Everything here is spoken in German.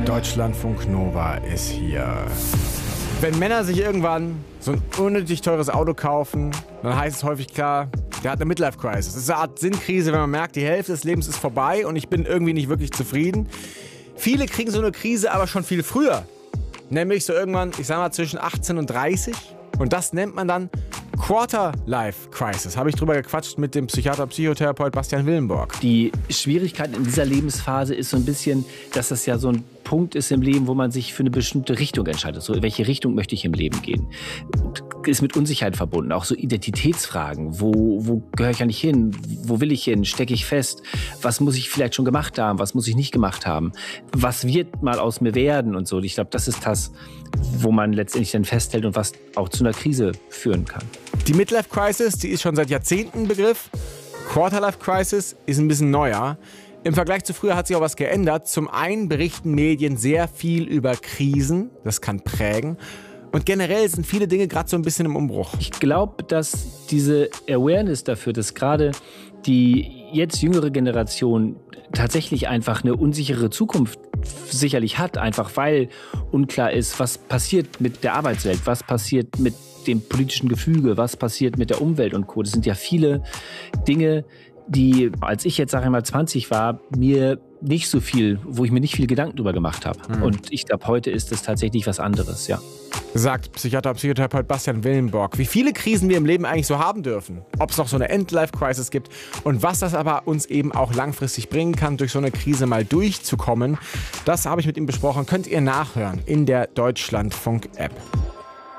Deutschlandfunk Nova ist hier. Wenn Männer sich irgendwann so ein unnötig teures Auto kaufen, dann heißt es häufig klar, der hat eine Midlife-Crisis. Das ist eine Art Sinnkrise, wenn man merkt, die Hälfte des Lebens ist vorbei und ich bin irgendwie nicht wirklich zufrieden. Viele kriegen so eine Krise aber schon viel früher. Nämlich so irgendwann, ich sag mal, zwischen 18 und 30. Und das nennt man dann Quarter-Life-Crisis. Habe ich drüber gequatscht mit dem Psychiater-Psychotherapeut Bastian Willenborg. Die Schwierigkeit in dieser Lebensphase ist so ein bisschen, dass das ja so ein Punkt ist im Leben, wo man sich für eine bestimmte Richtung entscheidet. So, in welche Richtung möchte ich im Leben gehen? Ist mit Unsicherheit verbunden. Auch so Identitätsfragen. Wo gehöre ich eigentlich hin? Wo will ich hin? Stecke ich fest? Was muss ich vielleicht schon gemacht haben? Was muss ich nicht gemacht haben? Was wird mal aus mir werden und so? Ich glaube, das ist das, wo man letztendlich dann festhält und was auch zu einer Krise führen kann. Die Midlife-Crisis, die ist schon seit Jahrzehnten ein Begriff. Quarter-Life-Crisis ist ein bisschen neuer. Im Vergleich zu früher hat sich auch was geändert. Zum einen berichten Medien sehr viel über Krisen. Das kann prägen. Und generell sind viele Dinge gerade so ein bisschen im Umbruch. Ich glaube, dass diese Awareness dafür, dass gerade die jetzt jüngere Generation tatsächlich einfach eine unsichere Zukunft sicherlich hat, einfach weil unklar ist, was passiert mit der Arbeitswelt, was passiert mit dem politischen Gefüge, was passiert mit der Umwelt und Co. Das sind ja viele Dinge, die, als ich jetzt, sage ich mal, 20 war, wo ich mir nicht viel Gedanken drüber gemacht habe. Und ich glaube, heute ist es tatsächlich was anderes, ja. Sagt Psychiater-Psychotherapeut Bastian Willenborg. Wie viele Krisen wir im Leben eigentlich so haben dürfen. Ob es noch so eine End-Life-Crisis gibt und was das aber uns eben auch langfristig bringen kann, durch so eine Krise mal durchzukommen. Das habe ich mit ihm besprochen. Könnt ihr nachhören in der Deutschlandfunk-App.